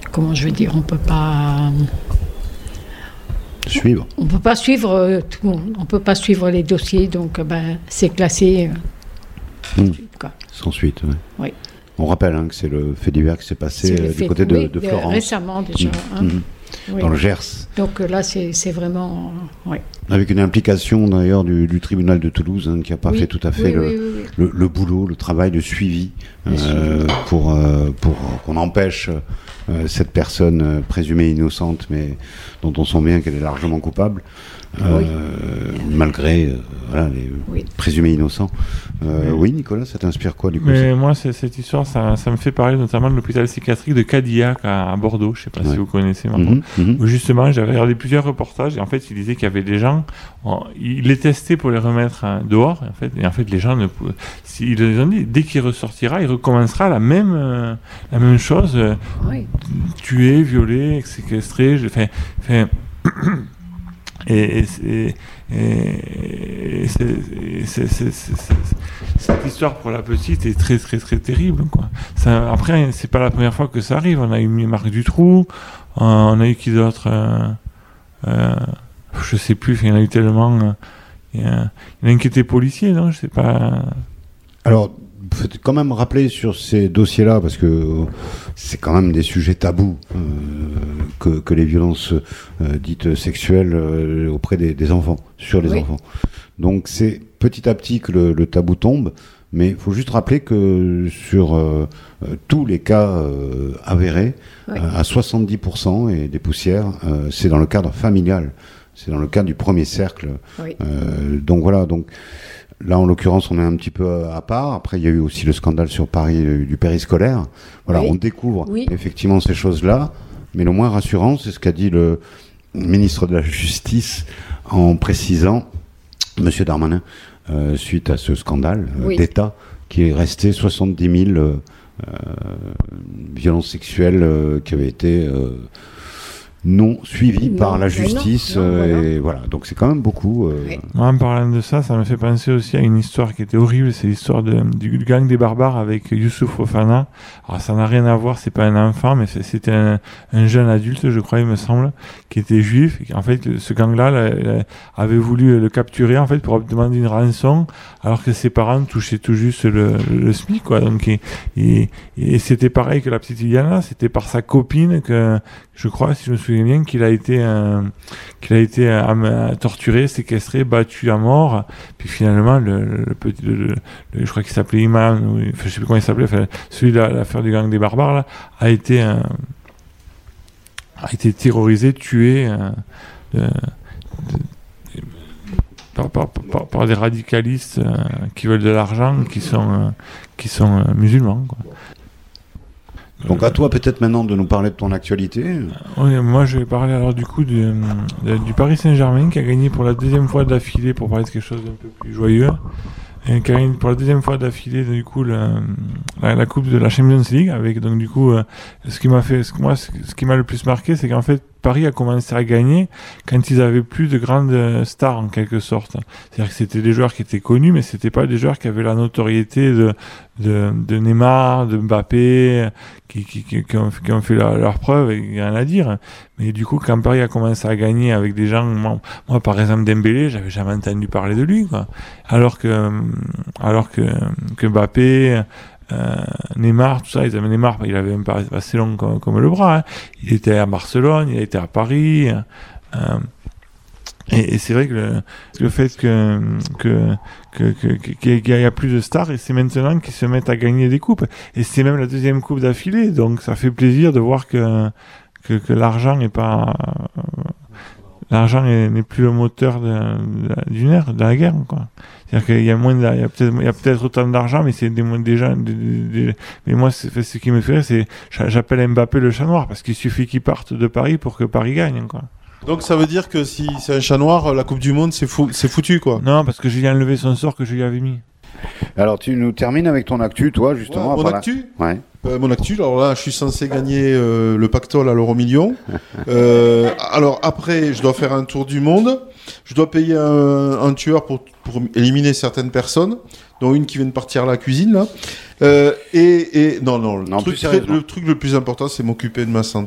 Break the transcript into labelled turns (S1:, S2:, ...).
S1: comment je veux dire, on peut pas
S2: suivre.
S1: On peut pas suivre tout le monde. On peut pas suivre les dossiers, donc c'est classé. Quoi.
S2: Sans suite. Ouais.
S1: Oui.
S2: On rappelle que c'est le fait divers qui s'est passé du côté de Florence.
S1: Récemment déjà.
S2: Dans le Gers.
S1: Donc là, c'est vraiment...
S2: Avec une implication d'ailleurs du tribunal de Toulouse qui n'a pas fait tout à fait le boulot, le travail de suivi pour qu'on empêche cette personne présumée innocente, mais dont on sent bien qu'elle est largement coupable, malgré les présumés innocents. Oui, Nicolas, ça t'inspire quoi du coup?
S3: Mais moi, cette histoire, ça me fait parler notamment de l'hôpital psychiatrique de Cadillac à Bordeaux. Je ne sais pas si vous connaissez maintenant. Où justement, j'avais regardé plusieurs reportages et en fait, il disait qu'il y avait des gens, il les testait pour les remettre dehors. Et en fait, les gens, ils les ont dit, dès qu'il ressortira, il recommencera la même chose. Tuer, violer, séquestrer. Cette histoire pour la petite est très très très terrible, quoi. Après, c'est pas la première fois que ça arrive. On a eu Marc Dutroux, on a eu qui d'autre, je sais plus. Il y en a eu tellement. Il y en a un qui était policier, non? Je sais pas.
S2: Alors, faut quand même rappeler sur ces dossiers-là, parce que c'est quand même des sujets tabous, que les violences dites sexuelles auprès des enfants, sur les enfants. Donc c'est petit à petit que le tabou tombe, mais il faut juste rappeler que sur tous les cas avérés, à 70% et des poussières, c'est dans le cadre familial, c'est dans le cadre du premier cercle. Donc voilà, là, en l'occurrence, on est un petit peu à part. Après, il y a eu aussi le scandale sur Paris du périscolaire. Voilà, on découvre effectivement ces choses-là. Mais le moins rassurant, c'est ce qu'a dit le ministre de la Justice en précisant, M. Darmanin, suite à ce scandale d'État, qui est resté 70 000 violences sexuelles qui avaient été... non suivi par la justice, et voilà, donc c'est quand même beaucoup.
S3: Moi, en parlant de ça me fait penser aussi à une histoire qui était horrible, c'est l'histoire du gang des barbares avec Youssouf Fofana. Alors ça n'a rien à voir, c'est pas un enfant, mais c'était un jeune adulte, je crois, il me semble, qui était juif, et en fait ce gang-là avait voulu le capturer en fait pour demander une rançon, alors que ses parents touchaient tout juste le SMIC, quoi. Donc et c'était pareil que la petite Iliana, c'était par sa copine que, je crois, si je me souviens bien, qu'il a été torturé, séquestré, battu à mort. Puis finalement, je crois qu'il s'appelait Iman, je sais plus comment il s'appelait, celui de l'affaire du gang des barbares là, a été terrorisé, tué par des radicalistes qui veulent de l'argent, qui sont musulmans, quoi.
S2: Donc à toi peut-être maintenant de nous parler de ton actualité.
S3: Oui, moi je vais parler alors du coup du Paris Saint-Germain qui a gagné pour la deuxième fois d'affilée, pour parler de quelque chose d'un peu plus joyeux, qui a gagné pour la deuxième fois d'affilée du coup la coupe de la Champions League, avec donc du coup ce qui m'a le plus marqué, c'est qu'en fait Paris a commencé à gagner quand ils avaient plus de grandes stars en quelque sorte. C'est-à-dire que c'était des joueurs qui étaient connus, mais c'était pas des joueurs qui avaient la notoriété de Neymar, de Mbappé, qui ont fait leur preuve, et rien à dire. Mais du coup, quand Paris a commencé à gagner avec des gens, moi par exemple Dembélé, j'avais jamais entendu parler de lui, quoi. Alors que Mbappé, Neymar, tout ça, Neymar, il avait un pas assez long comme le bras, hein. Il était à Barcelone, il était à Paris, et c'est vrai que le fait qu'il y a plus de stars, et c'est maintenant qu'ils se mettent à gagner des coupes, et c'est même la deuxième coupe d'affilée, donc ça fait plaisir de voir que l'argent n'est pas n'est plus le moteur du nerf, de la guerre, quoi. C'est-à-dire qu'il y a il y a peut-être autant d'argent, mais c'est des gens, mais moi, ce qui me fait rire, c'est, j'appelle Mbappé le chat noir, parce qu'il suffit qu'il parte de Paris pour que Paris gagne, quoi.
S4: Donc ça veut dire que si c'est un chat noir, la Coupe du Monde, c'est foutu, quoi.
S3: Non, parce que j'ai enlevé son sort que je lui avais mis.
S2: Alors tu nous termines avec ton actu, toi, justement.
S4: Mon actu.
S2: Ouais.
S4: Mon actu, alors là, je suis censé gagner le pactole à l'euro-million. Alors après, je dois faire un tour du monde. Je dois payer un tueur pour éliminer certaines personnes, dont une qui vient de partir à la cuisine, là. Le truc le plus important, c'est m'occuper de ma santé.